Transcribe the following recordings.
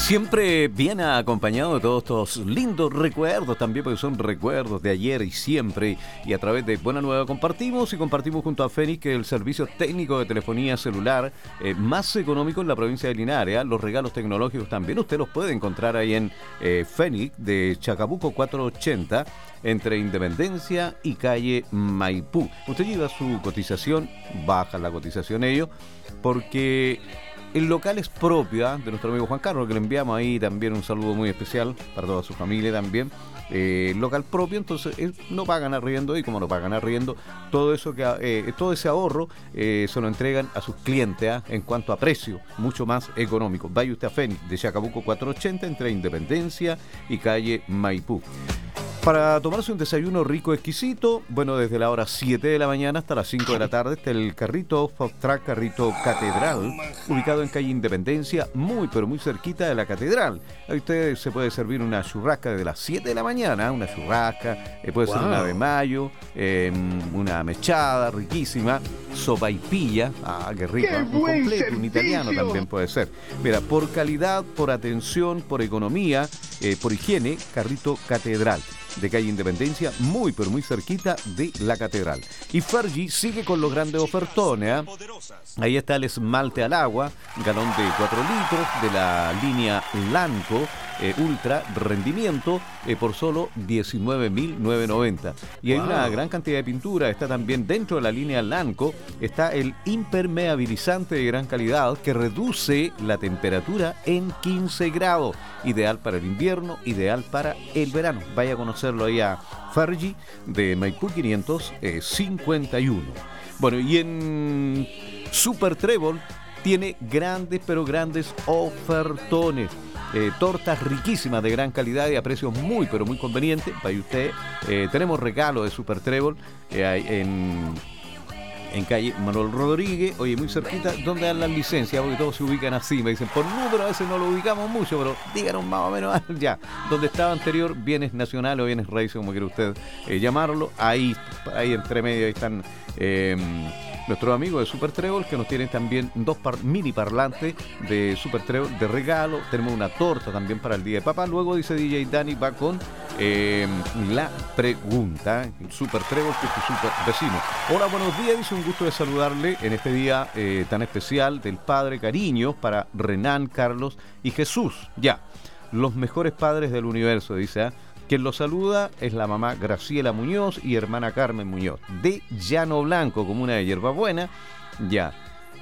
Siempre viene acompañado de todos estos lindos recuerdos también, porque son recuerdos de ayer y siempre, y a través de Buena Nueva compartimos junto a Fénix, que es el servicio técnico de telefonía celular más económico en la provincia de Linares. Los regalos tecnológicos también usted los puede encontrar ahí en Fénix de Chacabuco 480, entre Independencia y calle Maipú. Usted lleva su cotización, baja la cotización ellos, porque el local es propia de nuestro amigo Juan Carlos, que le enviamos ahí también un saludo muy especial para toda su familia también. Local propio, entonces no pagan arriendo, y como no pagan arriendo, todo ese ahorro se lo entregan a sus clientes en cuanto a precio, mucho más económico. Vaya usted a Fénix de Chacabuco 480, entre Independencia y calle Maipú. Para tomarse un desayuno rico, exquisito, bueno, desde la hora 7 de la mañana hasta las 5 de la tarde, está el carrito Food Truck, carrito Catedral, ubicado en calle Independencia, muy pero muy cerquita de la Catedral. Ahí usted se puede servir una churrasca desde las 7 de la mañana, una churrasca, puede ser una de mayo, una mechada riquísima, sopaipilla, qué rico, un completo, servicio. Un italiano también puede ser. Mira, por calidad, por atención, por economía, por higiene, carrito Catedral, de calle Independencia, muy pero muy cerquita de la Catedral. Y Fergie sigue con los grandes ofertones. Ahí está el esmalte al agua, galón de 4 litros de la línea Lanco Ultra Rendimiento, por solo 19.990. Y hay una gran cantidad de pintura. Está también dentro de la línea Lanco, está el impermeabilizante de gran calidad que reduce la temperatura en 15 grados. Ideal para el invierno, ideal para el verano. Vaya a conocerlo ahí a Fergie de Maipú 551. Bueno, y en Super Trébol tiene grandes pero grandes ofertones. Tortas riquísimas de gran calidad y a precios muy pero muy convenientes. Vaya usted, tenemos regalo de Super Trébol en calle Manuel Rodríguez, oye, muy cerquita, donde dan las licencias, porque todos se ubican así, me dicen, por número a veces no lo ubicamos mucho, pero díganos más o menos ya, donde estaba anterior, bienes nacionales o bienes raíces, como quiera usted llamarlo, ahí entre medio, ahí están nuestros amigos de Super Trébol, que nos tienen también dos mini parlantes de Super Trébol de regalo. Tenemos una torta también para el Día de Papá. Luego dice DJ Dani, va con la pregunta. Super Trébol, que es tu super vecino. Hola, buenos días, dice, un gusto de saludarle en este día tan especial del Padre. Cariños para Renan, Carlos y Jesús. Ya, los mejores padres del universo, dice. Quien lo saluda es la mamá Graciela Muñoz y hermana Carmen Muñoz, de Llano Blanco, comuna de Hierbabuena. Ya.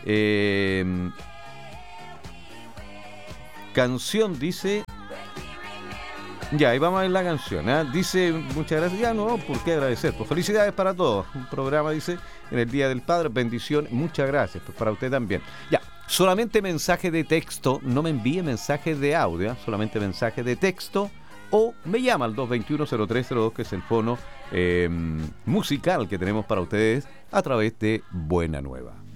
Canción, dice. Ya, ahí vamos a ver la canción. Dice, muchas gracias. Ya, no, ¿por qué agradecer? Pues felicidades para todos. Un programa, dice, en el Día del Padre. Bendición, muchas gracias. Pues para usted también. Ya, solamente mensaje de texto. No me envíe mensajes de audio, solamente mensaje de texto. O me llama al 221-0302, que es el fono musical que tenemos para ustedes a través de Buena Nueva.